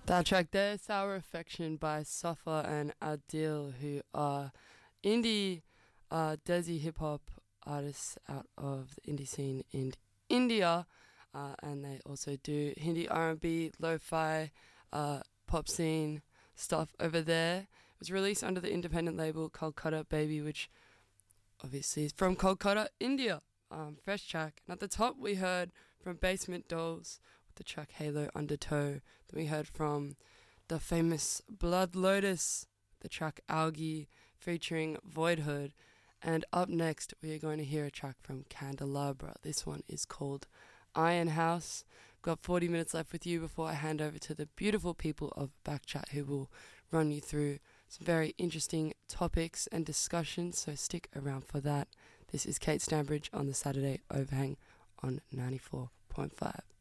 That track there, Sour Affection by Safa and Adil, who are indie Desi hip hop artists out of the indie scene in India, and they also do Hindi R&B, lo-fi, pop scene stuff over there. It was released under the independent label Kolkata Baby, which obviously is from Kolkata, India. Fresh track. And at the top we heard from Basement Dolls with the track Halo Undertow. Then we heard from the famous Blood Lotus, the track Algae featuring Voidhood. And up next we are going to hear a track from Candelabra. This one is called Iron House. Got 40 minutes left with you before I hand over to the beautiful people of Backchat, who will run you through some very interesting topics and discussions, so stick around for that. This is Kate Stanbridge on the Saturday Overhang on 94.5.